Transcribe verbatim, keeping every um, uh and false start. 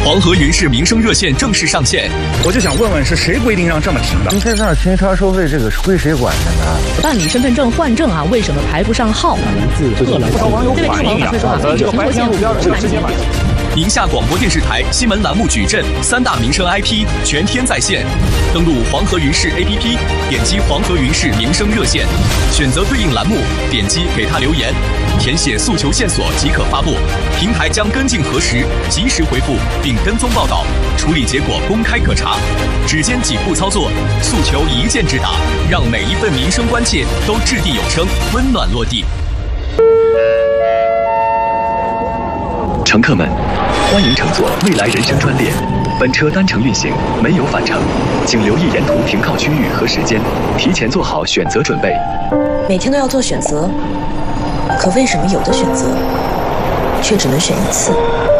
黄河云氏民生热线正式上线。 我就想问问，是谁规定让这么停的？ 停车场停车收费这个是归谁管的呢？ 办理身份证换证啊，为什么排不上号？ 名字饿了不少网友反映啊，呃，这个白天路边这个直接买。 宁夏广播电视台新闻栏目矩阵三大民生 I P 全天在线，登录黄河云氏 A P P， 点击黄河云氏民生热线，选择对应栏目，点击给他留言，填写诉求线索即可发布，平台将跟进核实，及时回复并跟踪报道，处理结果公开可查。只间几步操作，诉求一键直达，让每一份民生关切都掷地有声，温暖落地。乘客们，欢迎乘坐未来人生专列，本车单程运行，没有返程，请留意沿途停靠区域和时间，提前做好选择准备。 每天都要做选择，可为什么有的选择却只能选一次？